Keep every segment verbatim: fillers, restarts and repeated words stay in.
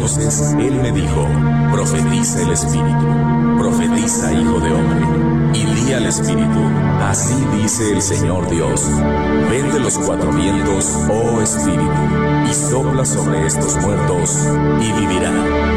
Entonces él me dijo: profetiza el Espíritu, profetiza, hijo de hombre, y di al Espíritu: así dice el Señor Dios, ven de los cuatro vientos, oh Espíritu, y sopla sobre estos muertos, y vivirán.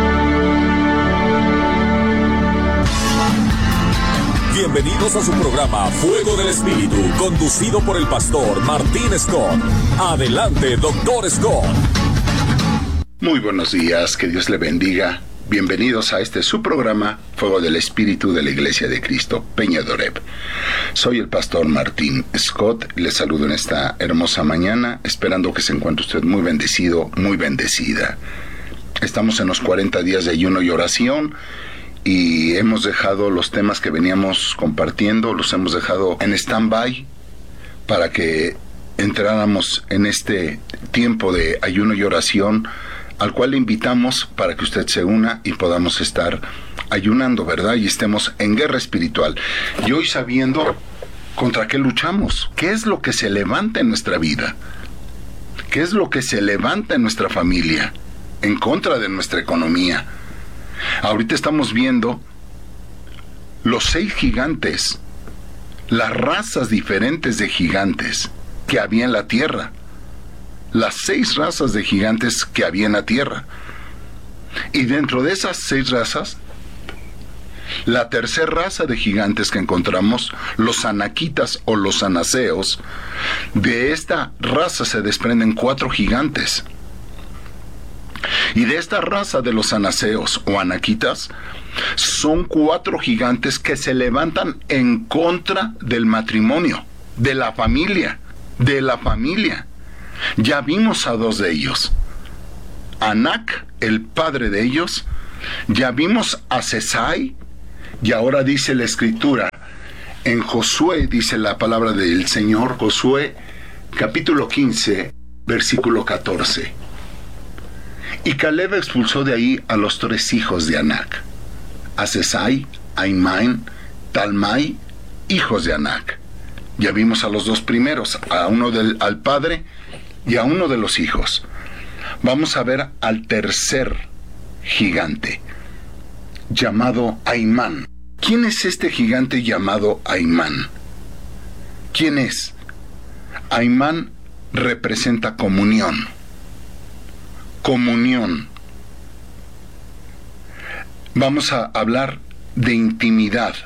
Bienvenidos a su programa Fuego del Espíritu, conducido por el pastor Martín Scott. Adelante, doctor Scott. Muy buenos días, que Dios le bendiga. Bienvenidos a este su programa Fuego del Espíritu de la Iglesia de Cristo, Peña de Oreb. Soy el pastor Martín Scott, les saludo en esta hermosa mañana, esperando que se encuentre usted muy bendecido, muy bendecida. Estamos en los cuarenta días de ayuno y oración, y hemos dejado los temas que veníamos compartiendo, los hemos dejado en stand-by para que entráramos en este tiempo de ayuno y oración, al cual le invitamos para que usted se una y podamos estar ayunando, ¿verdad? Y estemos en guerra espiritual. Y hoy sabiendo contra qué luchamos, qué es lo que se levanta en nuestra vida, qué es lo que se levanta en nuestra familia, en contra de nuestra economía. Ahorita estamos viendo los seis gigantes, las razas diferentes de gigantes que había en la tierra, las seis razas de gigantes que había en la tierra. Y dentro de esas seis razas, la tercera raza de gigantes que encontramos, los anaquitas o los anaseos, de esta raza se desprenden cuatro gigantes. Y de esta raza de los anaseos o anaquitas, son cuatro gigantes que se levantan en contra del matrimonio, de la familia, de la familia. Ya vimos a dos de ellos. Anac, el padre de ellos, ya vimos a Sesai, y ahora dice la escritura, en Josué, dice la palabra del Señor, Josué, capítulo quince, versículo catorce. Y Caleb expulsó de ahí a los tres hijos de Anac, a Sesai, a Imán, Talmai, hijos de Anac. Ya vimos a los dos primeros, a uno del, al padre y a uno de los hijos. Vamos a ver al tercer gigante, llamado Aimán. ¿Quién es este gigante llamado Aimán? ¿Quién es? Aimán representa comunión. Comunión. Vamos a hablar de intimidad.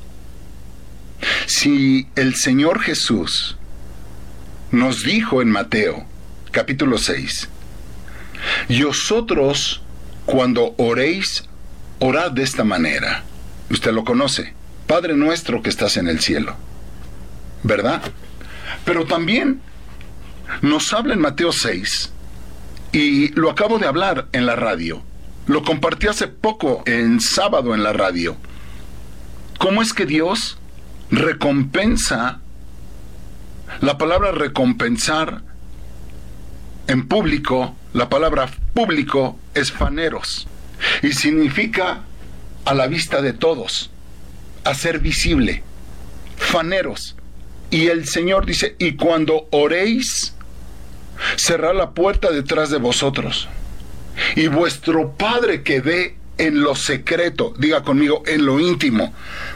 Si el Señor Jesús nos dijo en Mateo, capítulo seis, y vosotros, cuando oréis, orad de esta manera. Usted lo conoce, Padre nuestro que estás en el cielo, ¿verdad? Pero también nos habla en Mateo seis, y lo acabo de hablar en la radio, lo compartí hace poco en sábado en la radio. ¿Cómo es que Dios recompensa? La palabra recompensar en público, la palabra público es faneros, y significa a la vista de todos, hacer visible, faneros. Y el Señor dice, y cuando oréis, cerrad la puerta detrás de vosotros, y vuestro Padre que ve en lo secreto, diga conmigo, en lo íntimo,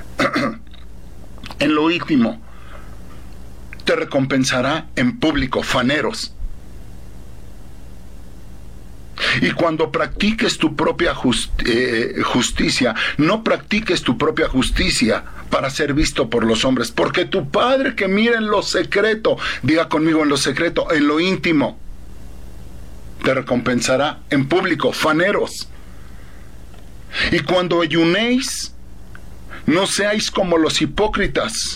en lo íntimo, te recompensará en público, faneros. Y cuando practiques tu propia justi- eh, justicia, no practiques tu propia justicia para ser visto por los hombres, porque tu Padre que mira en lo secreto, diga conmigo, en lo secreto, en lo íntimo, te recompensará en público, faneros. Y cuando ayunéis, no seáis como los hipócritas,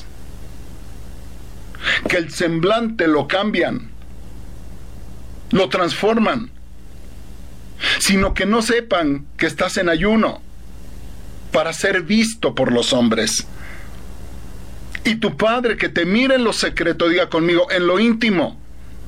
que el semblante lo cambian, lo transforman, sino que no sepan que estás en ayuno para ser visto por los hombres. Y tu Padre que te mira en lo secreto, diga conmigo, en lo íntimo,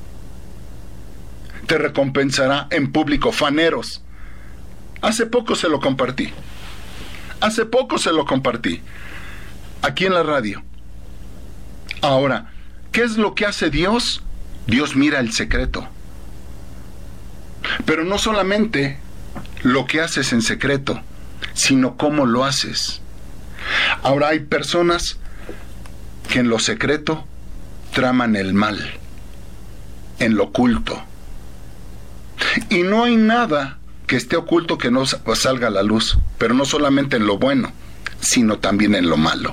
te recompensará en público, faneros. Hace poco se lo compartí. Hace poco se lo compartí. Aquí en la radio. Ahora, ¿qué es lo que hace Dios? Dios mira el secreto. Pero no solamente lo que haces en secreto, sino cómo lo haces. Ahora hay personas que en lo secreto traman el mal, en lo oculto. Y no hay nada que esté oculto que no salga a la luz, pero no solamente en lo bueno, sino también en lo malo.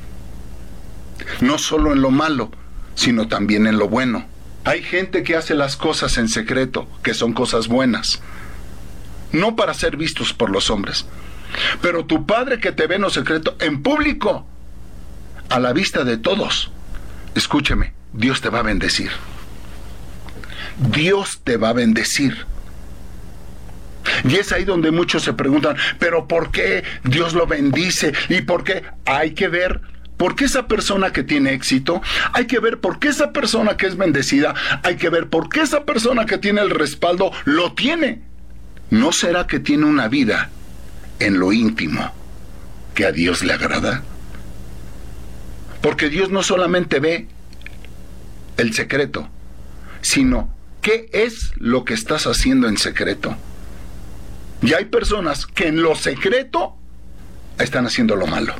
No solo en lo malo, sino también en lo bueno. Hay gente que hace las cosas en secreto, que son cosas buenas, no para ser vistos por los hombres. Pero tu Padre que te ve en lo secreto, en público, a la vista de todos, escúchame, Dios te va a bendecir. Dios te va a bendecir. Y es ahí donde muchos se preguntan, ¿pero por qué Dios lo bendice? ¿Y por qué? Hay que ver por qué esa persona que tiene éxito, hay que ver por qué esa persona que es bendecida, hay que ver por qué esa persona que tiene el respaldo lo tiene. ¿No será que tiene una vida en lo íntimo que a Dios le agrada? Porque Dios no solamente ve el secreto, sino qué es lo que estás haciendo en secreto. Y hay personas que en lo secreto están haciendo lo malo.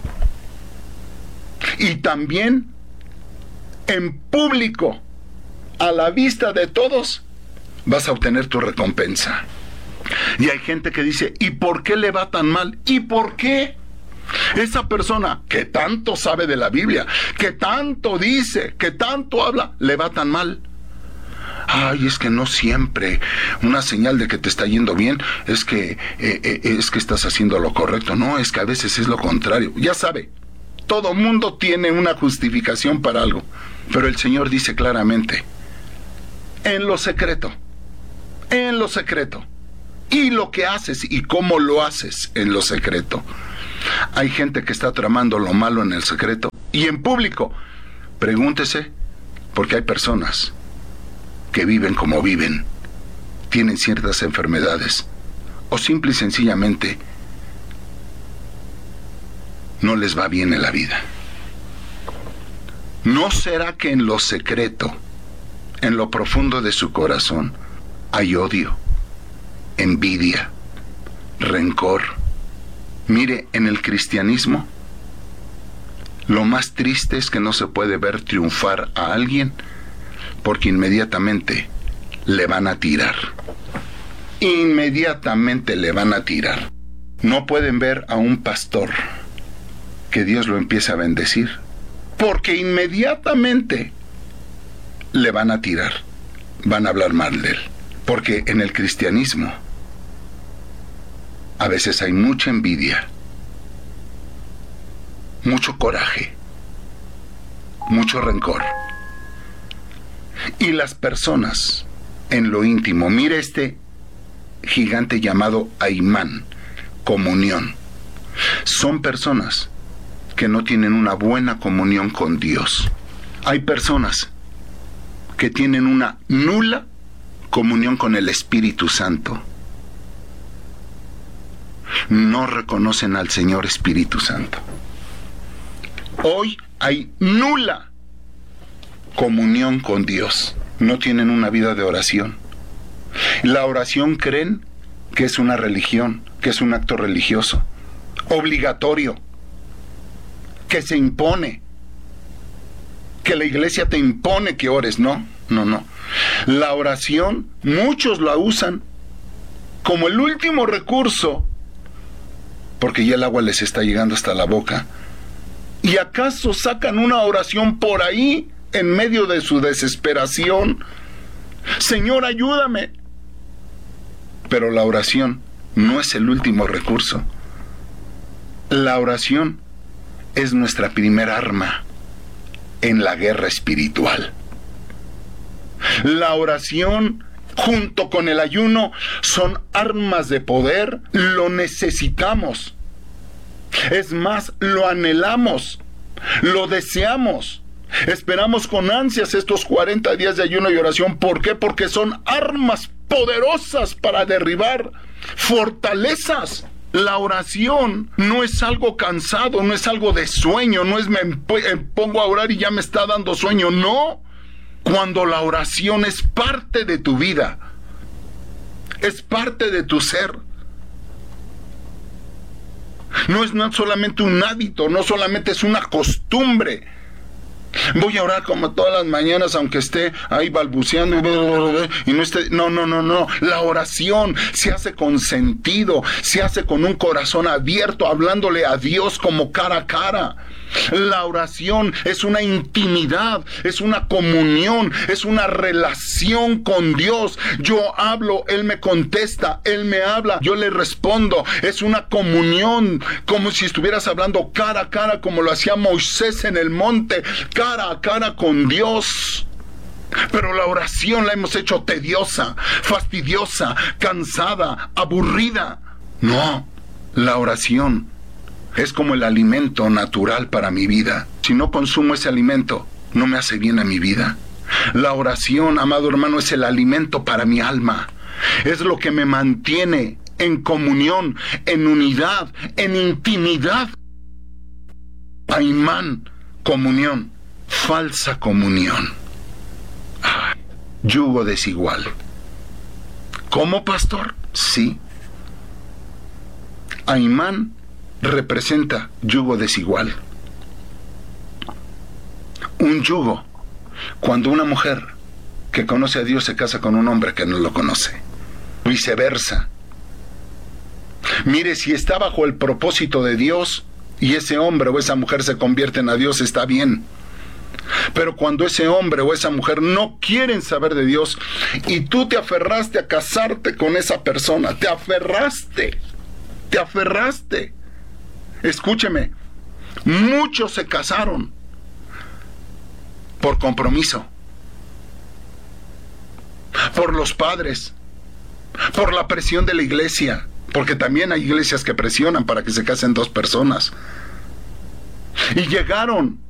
Y también en público, a la vista de todos, vas a obtener tu recompensa. Y hay gente que dice, ¿y por qué le va tan mal? ¿Y por qué? Esa persona que tanto sabe de la Biblia, que tanto dice, que tanto habla, le va tan mal. Ay, es que no siempre una señal de que te está yendo bien es que eh, eh, es que estás haciendo lo correcto. No, es que a veces es lo contrario. Ya sabe, todo mundo tiene una justificación para algo, pero el Señor dice claramente, en lo secreto, en lo secreto, y lo que haces y cómo lo haces en lo secreto. Hay gente que está tramando lo malo en el secreto y en público. Pregúntese, porque hay personas que viven como viven, tienen ciertas enfermedades, o simple y sencillamente no les va bien en la vida. ¿No será que en lo secreto, en lo profundo de su corazón, hay odio, envidia, rencor? Mire, en el cristianismo, lo más triste es que no se puede ver triunfar a alguien porque inmediatamente le van a tirar. Inmediatamente le van a tirar. No pueden ver a un pastor que Dios lo empiece a bendecir, porque inmediatamente le van a tirar, van a hablar mal de él. Porque en el cristianismo a veces hay mucha envidia, mucho coraje, mucho rencor. Y las personas en lo íntimo, mire este gigante llamado Aimán, comunión. Son personas que no tienen una buena comunión con Dios. Hay personas que tienen una nula comunión con el Espíritu Santo. No reconocen al Señor Espíritu Santo. Hoy hay nula comunión con Dios. No tienen una vida de oración. La oración creen que es una religión, que es un acto religioso, obligatorio, que se impone, que la iglesia te impone que ores. No, no, no. La oración, muchos la usan como el último recurso, porque ya el agua les está llegando hasta la boca. ¿Y acaso sacan una oración por ahí, en medio de su desesperación? Señor, ayúdame. Pero la oración no es el último recurso. La oración es nuestra primera arma en la guerra espiritual. La oración, junto con el ayuno, son armas de poder. Lo necesitamos. Es más, lo anhelamos, lo deseamos. Esperamos con ansias estos cuarenta días de ayuno y oración. ¿Por qué? Porque son armas poderosas para derribar fortalezas. La oración no es algo cansado, no es algo de sueño, no es me pongo a orar y ya me está dando sueño. No, cuando la oración es parte de tu vida, es parte de tu ser, No es no solamente un hábito, no solamente es una costumbre. Voy a orar como todas las mañanas, aunque esté ahí balbuceando y no esté... No, no, no, no. La oración se hace con sentido, se hace con un corazón abierto, hablándole a Dios como cara a cara. La oración es una intimidad, es una comunión, es una relación con Dios. Yo hablo, Él me contesta, Él me habla, yo le respondo. Es una comunión, como si estuvieras hablando cara a cara, como lo hacía Moisés en el monte, cara a cara con Dios. Pero la oración la hemos hecho tediosa, fastidiosa, cansada, aburrida. No, la oración es como el alimento natural para mi vida. Si no consumo ese alimento, no me hace bien a mi vida. La oración, amado hermano, es el alimento para mi alma. Es lo que me mantiene en comunión, en unidad, en intimidad. Aimán, comunión. Falsa comunión. Ah, yugo desigual. ¿Cómo, pastor? Sí. Aimán representa yugo desigual. Un yugo, cuando una mujer que conoce a Dios se casa con un hombre que no lo conoce. Viceversa. Mire, si está bajo el propósito de Dios y ese hombre o esa mujer se convierten a Dios, está bien. Pero cuando ese hombre o esa mujer no quieren saber de Dios y tú te aferraste a casarte con esa persona, te aferraste, te aferraste. Escúcheme, muchos se casaron por compromiso, por los padres, por la presión de la iglesia, porque también hay iglesias que presionan para que se casen dos personas. Y llegaron